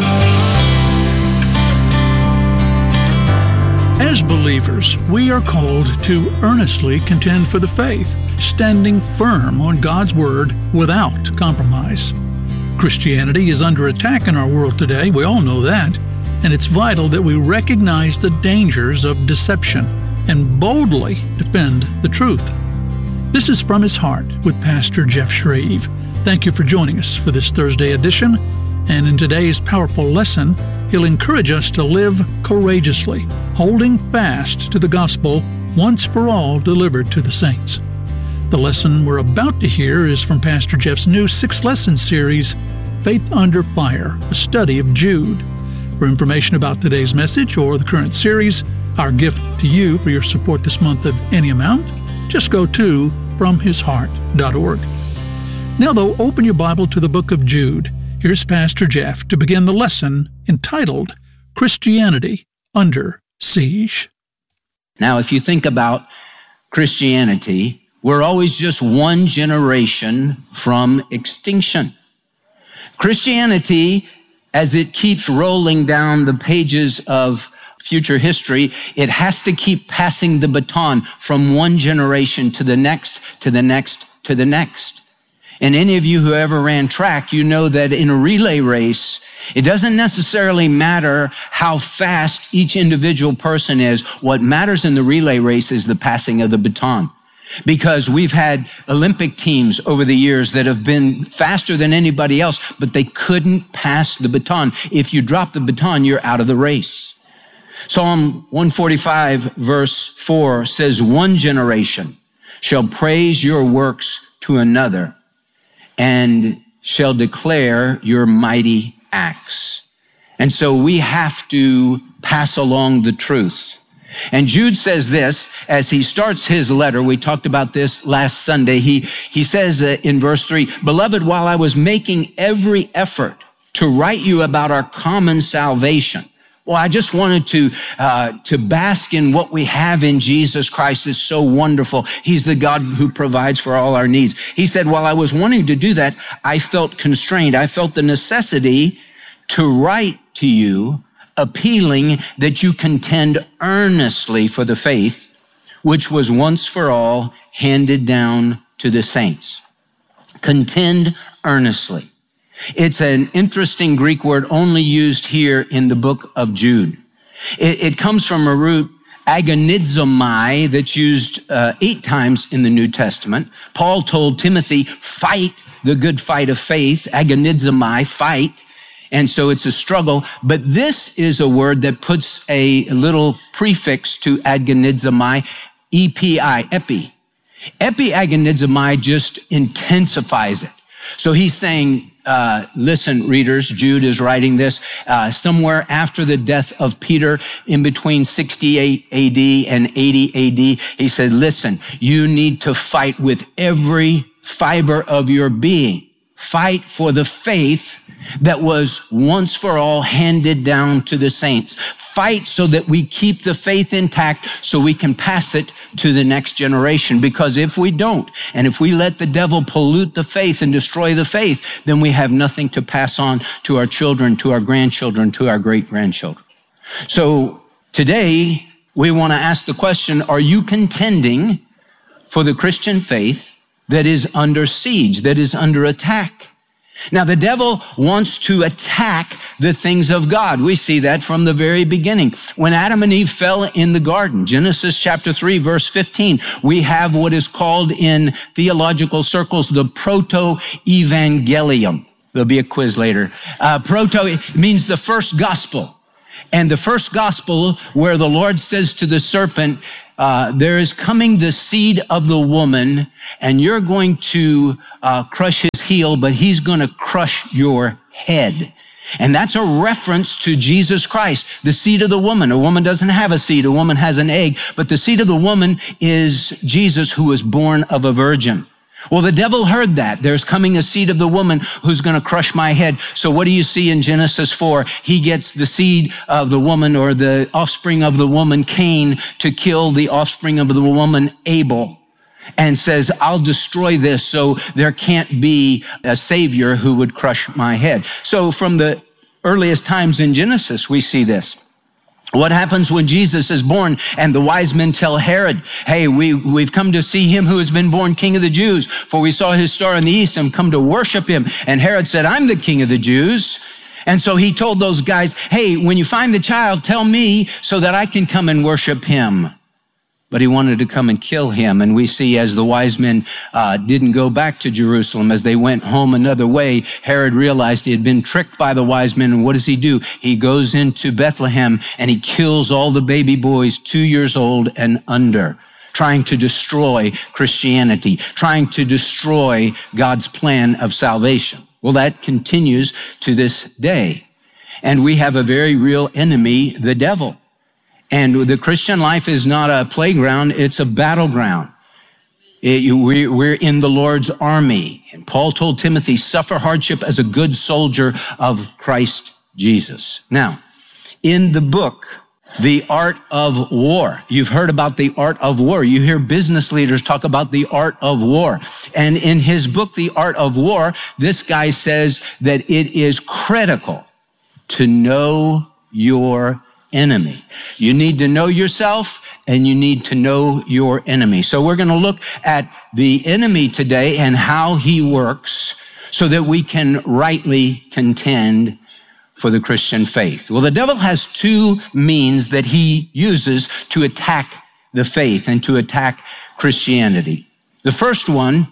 As believers, we are called to earnestly contend for the faith, standing firm on God's word without compromise. Christianity is under attack in our world today, we all know that, and it's vital that we recognize the dangers of deception and boldly defend the truth. This is From His Heart with Pastor Jeff Shreve. Thank you for joining us for this Thursday edition, and in today's powerful lesson, he'll encourage us to live courageously, holding fast to the gospel once for all delivered to the saints. The lesson we're about to hear is from Pastor Jeff's new six-lesson series, Faith Under Fire, a study of Jude. For information about today's message or the current series, our gift to you for your support this month of any amount, just go to from his heart dot org. Now, though, open your Bible to the book of Jude. Here's Pastor Jeff to begin the lesson entitled Christianity Under Siege. Now, if you think about Christianity, we're always just one generation from extinction. Christianity, as it keeps rolling down the pages of future history, it has to keep passing the baton from one generation to the next, to the next, to the next. And any of you who ever ran track, you know that in a relay race, it doesn't necessarily matter how fast each individual person is. What matters in the relay race is the passing of the baton. Because we've had Olympic teams over the years that have been faster than anybody else, but they couldn't pass the baton. If you drop the baton, you're out of the race. Psalm one forty-five verse four says, "One generation shall praise your works to another and shall declare your mighty acts." And so we have to pass along the truth. And Jude says this as he starts his letter. We talked about this last Sunday. He, he says uh, in verse three, "Beloved, while I was making every effort to write you about our common salvation," well, I just wanted to, uh, to bask in what we have in Jesus Christ is so wonderful. He's the God who provides for all our needs. He said, while I was wanting to do that, I felt constrained. I felt the necessity to write to you, appealing that you contend earnestly for the faith, which was once for all handed down to the saints. Contend earnestly. It's an interesting Greek word only used here in the book of Jude. It, it comes from a root, agonizomai, that's used uh, eight times in the New Testament. Paul told Timothy, fight the good fight of faith, agonizomai, fight. And so it's a struggle, but this is a word that puts a little prefix to agonizomai, E P I, epi. Epi-agonizomai just intensifies it. So he's saying, uh, listen, readers, Jude is writing this uh, somewhere after the death of Peter in between sixty-eight A D and eighty A D. He said, listen, you need to fight with every fiber of your being. Fight for the faith that was once for all handed down to the saints. Fight so that we keep the faith intact so we can pass it to the next generation. Because if we don't, and if we let the devil pollute the faith and destroy the faith, then we have nothing to pass on to our children, to our grandchildren, to our great-grandchildren. So today, we want to ask the question, are you contending for the Christian faith that is under siege, that is under attack? Now, the devil wants to attack the things of God. We see that from the very beginning. When Adam and Eve fell in the garden, Genesis chapter three, verse fifteen, we have what is called in theological circles the proto-evangelium. There'll be a quiz later. Uh, proto means the first gospel. And the first gospel where the Lord says to the serpent, uh, there is coming the seed of the woman, and you're going to uh, crush his heel, but he's going to crush your head. And that's a reference to Jesus Christ, the seed of the woman. A woman doesn't have a seed, a woman has an egg, but the seed of the woman is Jesus, who was born of a virgin. Well, the devil heard that. There's coming a seed of the woman who's going to crush my head. So what do you see in Genesis four? He gets the seed of the woman, or the offspring of the woman, Cain, to kill the offspring of the woman, Abel, and says, I'll destroy this so there can't be a savior who would crush my head. So from the earliest times in Genesis, we see this. What happens when Jesus is born and the wise men tell Herod, hey, we, we've come to see him who has been born King of the Jews, for we saw his star in the east and come to worship him. And Herod said, I'm the King of the Jews. And so he told those guys, hey, when you find the child, tell me so that I can come and worship him. But he wanted to come and kill him. And we see as the wise men uh, didn't go back to Jerusalem, as they went home another way, Herod realized he had been tricked by the wise men. And what does he do? He goes into Bethlehem and he kills all the baby boys two years old and under, trying to destroy Christianity, trying to destroy God's plan of salvation. Well, that continues to this day. And we have a very real enemy, the devil. And the Christian life is not a playground, it's a battleground. It, we, we're in the Lord's army. And Paul told Timothy, suffer hardship as a good soldier of Christ Jesus. Now, in the book, The Art of War, you've heard about the art of war. You hear business leaders talk about the art of war. And in his book, The Art of War, this guy says that it is critical to know your enemy. You need to know yourself and you need to know your enemy. So we're going to look at the enemy today and how he works so that we can rightly contend for the Christian faith. Well, the devil has two means that he uses to attack the faith and to attack Christianity. The first one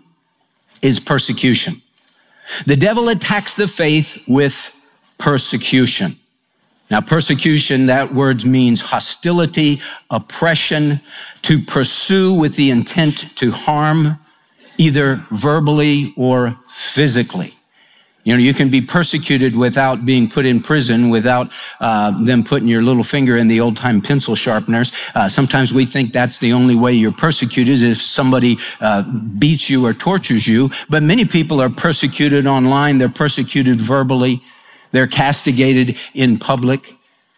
is persecution. The devil attacks the faith with persecution. Now, persecution, that word means hostility, oppression, to pursue with the intent to harm, either verbally or physically. You know, you can be persecuted without being put in prison, without uh, them putting your little finger in the old-time pencil sharpeners. Uh, sometimes we think that's the only way you're persecuted is if somebody uh, beats you or tortures you. But many people are persecuted online. They're persecuted verbally. They're castigated in public,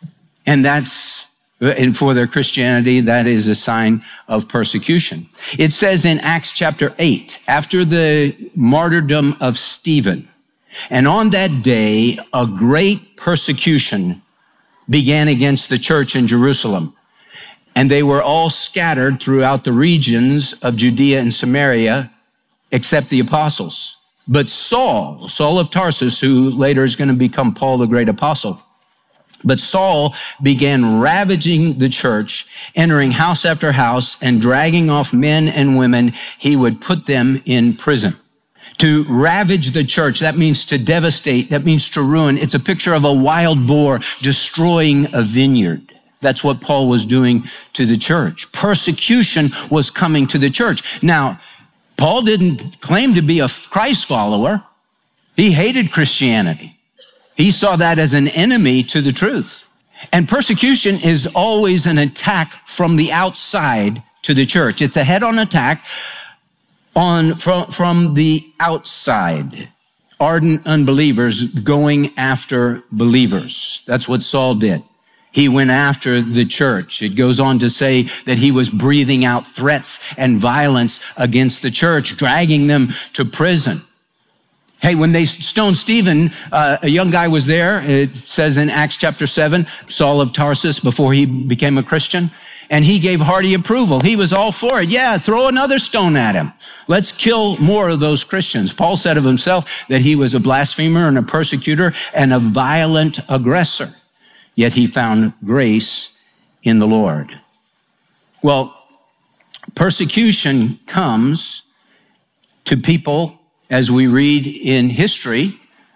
and that's, and for their Christianity, that is a sign of persecution. It says in Acts chapter eight, after the martyrdom of Stephen, and on that day, a great persecution began against the church in Jerusalem, and they were all scattered throughout the regions of Judea and Samaria, except the apostles. But Saul, Saul of Tarsus, who later is going to become Paul the great apostle, but Saul began ravaging the church, entering house after house and dragging off men and women. He would put them in prison. To ravage the church, that means to devastate, that means to ruin. It's a picture of a wild boar destroying a vineyard. That's what Paul was doing to the church. Persecution was coming to the church. Now, Paul didn't claim to be a Christ follower. He hated Christianity. He saw that as an enemy to the truth. And persecution is always an attack from the outside to the church. It's a head-on attack on from, from the outside. Ardent unbelievers going after believers. That's what Saul did. He went after the church. It goes on to say that he was breathing out threats and violence against the church, dragging them to prison. Hey, when they stoned Stephen, uh, a young guy was there. It says in Acts chapter seven, Saul of Tarsus, before he became a Christian, and he gave hearty approval. He was all for it. Yeah, throw another stone at him. Let's kill more of those Christians. Paul said of himself that he was a blasphemer and a persecutor and a violent aggressor. Yet he found grace in the Lord. Well, persecution comes to people, as we read in history,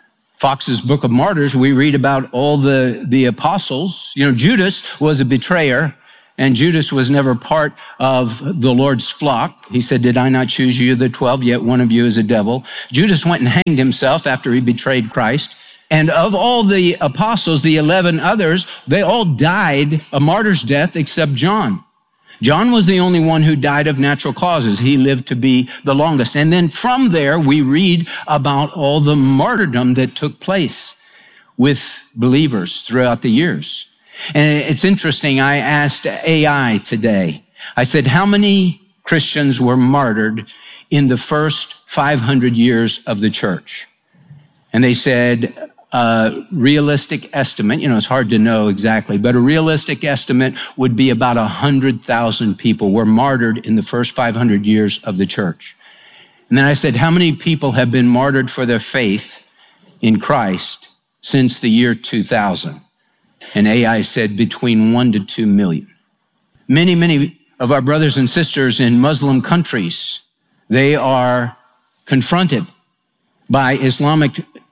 Fox's Book of Martyrs, we read about all the, the apostles. You know, Judas was a betrayer, and Judas was never part of the Lord's flock. He said, did I not choose you, the twelve, yet one of you is a devil? Judas went and hanged himself after he betrayed Christ. And of all the apostles, the eleven others, they all died a martyr's death except John. John was the only one who died of natural causes. He lived to be the longest. And then from there, we read about all the martyrdom that took place with believers throughout the years. And it's interesting, I asked A I today, I said, how many Christians were martyred in the first five hundred years of the church? And they said, a realistic estimate, you know, it's hard to know exactly, but a realistic estimate would be about one hundred thousand people were martyred in the first five hundred years of the church. And then I said, how many people have been martyred for their faith in Christ since the year two thousand? And A I said between one to two million. Many, many of our brothers and sisters in Muslim countries, they are confronted by Islamic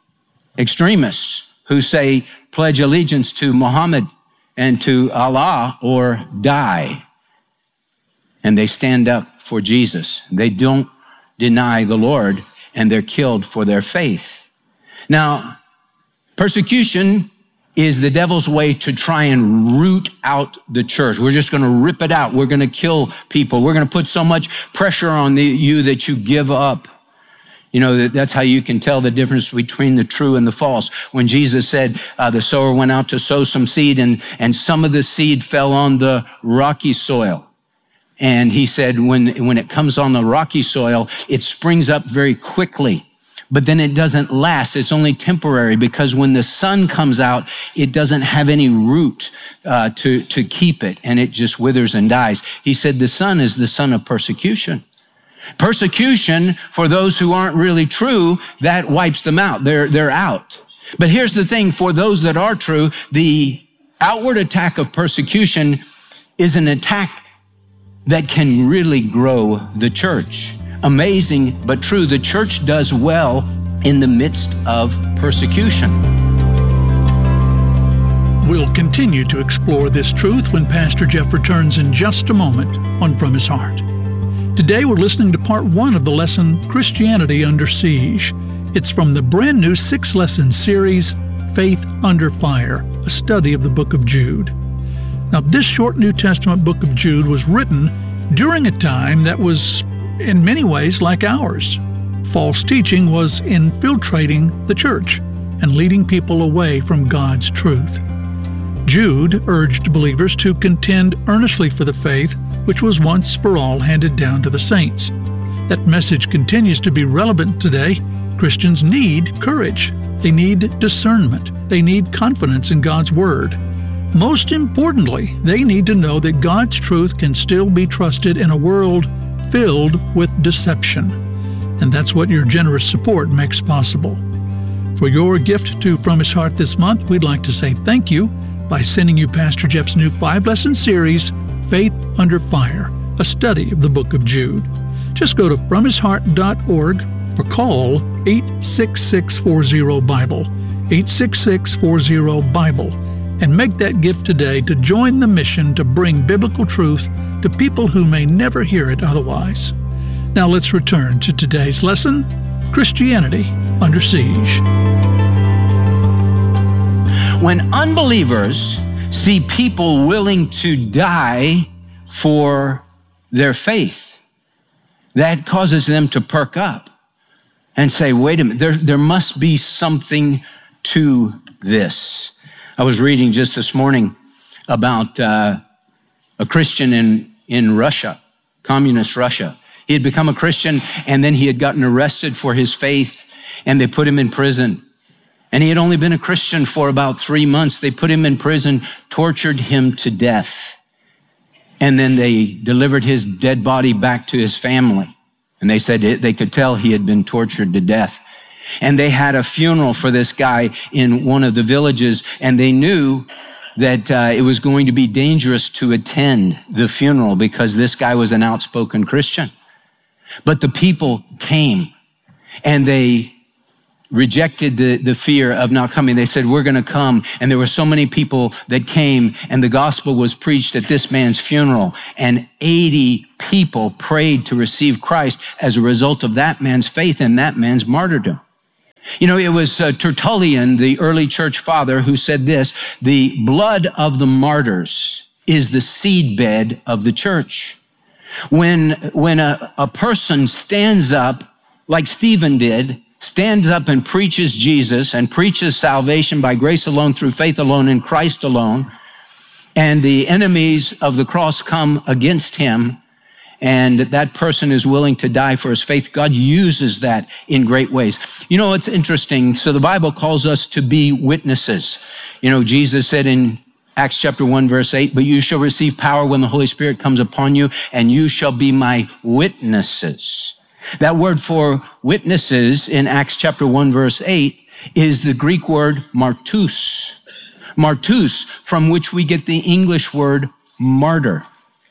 extremists who say, pledge allegiance to Muhammad and to Allah or die. And they stand up for Jesus. They don't deny the Lord, and they're killed for their faith. Now, persecution is the devil's way to try and root out the church. We're just going to rip it out. We're going to kill people. We're going to put so much pressure on the, you that you give up. You know, that's how you can tell the difference between the true and the false. When Jesus said uh, the sower went out to sow some seed, and, and some of the seed fell on the rocky soil. And he said, when, when it comes on the rocky soil, it springs up very quickly. But then it doesn't last. It's only temporary, because when the sun comes out, it doesn't have any root uh, to, to keep it, and it just withers and dies. He said the sun is the son of persecution. Persecution for those who aren't really true, that wipes them out. They're, they're out. But here's the thing, for those that are true, the outward attack of persecution is an attack that can really grow the church. Amazing, but true. The church does well in the midst of persecution. We'll continue to explore this truth when Pastor Jeff returns in just a moment on From His Heart. Today we're listening to part one of the lesson, Christianity Under Siege. It's from the brand new six-lesson series, Faith Under Fire, a study of the book of Jude. Now, this short New Testament book of Jude was written during a time that was in many ways like ours. False teaching was infiltrating the church and leading people away from God's truth. Jude urged believers to contend earnestly for the faith which was once for all handed down to the saints. That message continues to be relevant today. Christians need courage. They need discernment. They need confidence in God's Word. Most importantly, they need to know that God's truth can still be trusted in a world filled with deception. And that's what your generous support makes possible. For your gift to From His Heart this month, we'd like to say thank you by sending you Pastor Jeff's new five-lesson series, Faith Under Fire, a study of the book of Jude. Just go to from his heart dot org or call eight six six, four zero, Bible, eight six six, four zero, Bible, and make that gift today to join the mission to bring biblical truth to people who may never hear it otherwise. Now let's return to today's lesson, Christianity Under Siege. When unbelievers see people willing to die for their faith, that causes them to perk up and say, wait a minute, there, there must be something to this. I was reading just this morning about uh, a Christian in, in Russia, communist Russia. He had become a Christian, and then he had gotten arrested for his faith, and they put him in prison. And he had only been a Christian for about three months. They put him in prison, tortured him to death. And then they delivered his dead body back to his family. And they said they could tell he had been tortured to death. And they had a funeral for this guy in one of the villages, and they knew that uh, it was going to be dangerous to attend the funeral because this guy was an outspoken Christian. But the people came, and they rejected the, the fear of not coming. They said, we're going to come. And there were so many people that came, and the gospel was preached at this man's funeral. And eighty people prayed to receive Christ as a result of that man's faith and that man's martyrdom. You know, it was uh, Tertullian, the early church father, who said this: the blood of the martyrs is the seedbed of the church. When, when a, a person stands up, like Stephen did, stands up and preaches Jesus and preaches salvation by grace alone, through faith alone, in Christ alone, and the enemies of the cross come against him, and that person is willing to die for his faith, God uses that in great ways. You know, it's interesting. So the Bible calls us to be witnesses. You know, Jesus said in Acts chapter one, verse eight, but you shall receive power when the Holy Spirit comes upon you, and you shall be my witnesses. That word for witnesses in Acts chapter one, verse eight is the Greek word martus. Martus, from which we get the English word martyr.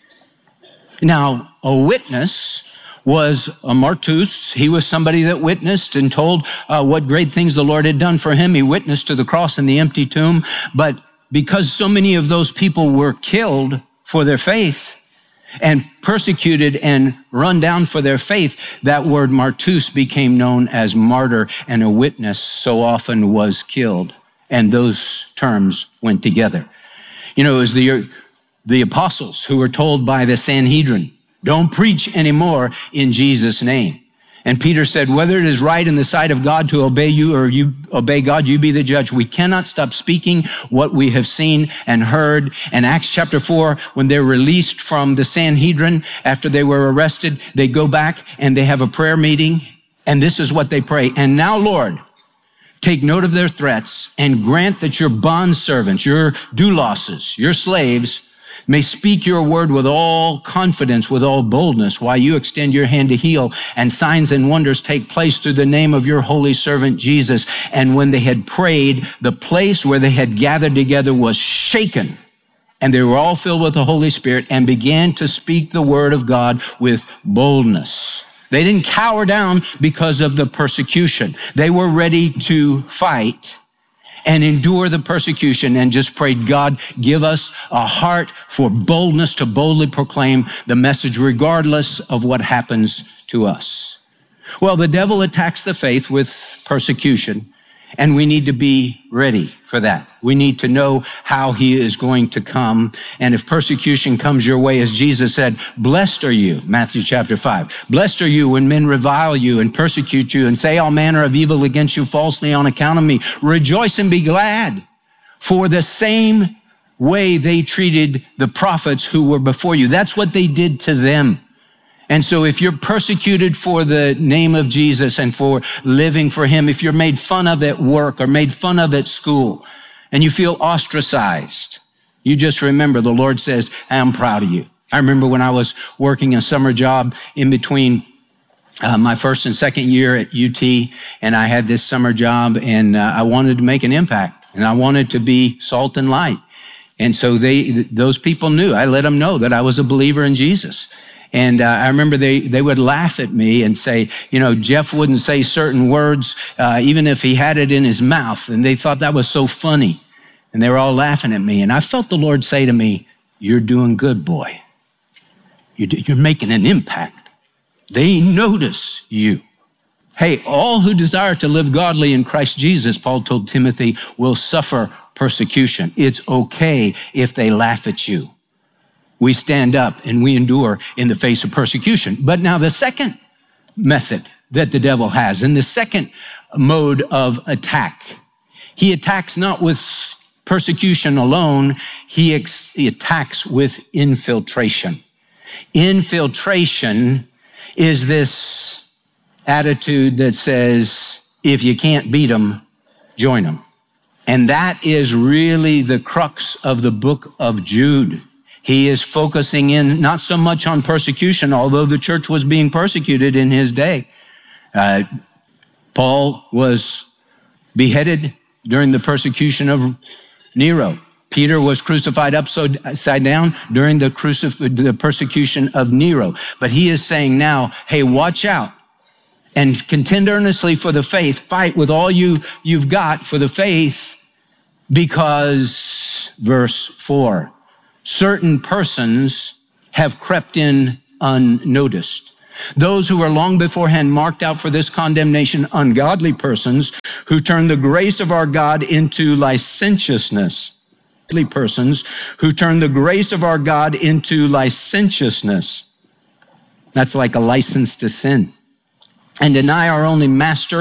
Now, a witness was a martus. He was somebody that witnessed and told uh, what great things the Lord had done for him. He witnessed to the cross and the empty tomb. But because so many of those people were killed for their faith and persecuted and run down for their faith, that word martus became known as martyr, and a witness so often was killed. And those terms went together. You know, it was the The apostles who were told by the Sanhedrin, don't preach anymore in Jesus' name. And Peter said, whether it is right in the sight of God to obey you or you obey God, you be the judge. We cannot stop speaking what we have seen and heard. And Acts chapter four, when they're released from the Sanhedrin after they were arrested, they go back and they have a prayer meeting. And this is what they pray. And now, Lord, take note of their threats and grant that your bondservants, your doulos, your slaves, may speak your word with all confidence, with all boldness, while you extend your hand to heal, and signs and wonders take place through the name of your holy servant Jesus. And when they had prayed, the place where they had gathered together was shaken, and they were all filled with the Holy Spirit and began to speak the word of God with boldness. They didn't cower down because of the persecution. They were ready to fight and endure the persecution, and just prayed, God, give us a heart for boldness to boldly proclaim the message regardless of what happens to us. Well, the devil attacks the faith with persecution, and we need to be ready for that. We need to know how he is going to come. And if persecution comes your way, as Jesus said, blessed are you, Matthew chapter five. Blessed are you when men revile you and persecute you and say all manner of evil against you falsely on account of me. Rejoice and be glad, for the same way they treated the prophets who were before you. That's what they did to them. And so if you're persecuted for the name of Jesus and for living for him, if you're made fun of at work or made fun of at school, and you feel ostracized, you just remember the Lord says, I'm proud of you. I remember when I was working a summer job in between uh, my first and second year at U T, and I had this summer job, and uh, I wanted to make an impact, and I wanted to be salt and light. And so they, those people knew, I let them know that I was a believer in Jesus. And uh, I remember they, they would laugh at me and say, you know, Jeff wouldn't say certain words, uh, even if he had it in his mouth. And they thought that was so funny. And they were all laughing at me. And I felt the Lord say to me, you're doing good, boy. You're, you're making an impact. They notice you. Hey, all who desire to live godly in Christ Jesus, Paul told Timothy, will suffer persecution. It's okay if they laugh at you. We stand up and we endure in the face of persecution. But now the second method that the devil has, and the second mode of attack, he attacks not with persecution alone, he, ex- he attacks with infiltration. Infiltration is this attitude that says, if you can't beat them, join them. And that is really the crux of the book of Jude. He is focusing in not so much on persecution, although the church was being persecuted in his day. Uh, Paul was beheaded during the persecution of Nero. Peter was crucified upside down during the, crucif- the persecution of Nero. But he is saying now, hey, watch out. and contend earnestly for the faith. Fight with all you, you've got for the faith, because, verse four, certain persons have crept in unnoticed. Those who were long beforehand marked out for this condemnation, ungodly persons who turn the grace of our God into licentiousness. Persons who turn the grace of our God into licentiousness. That's like a license to sin. And deny our only master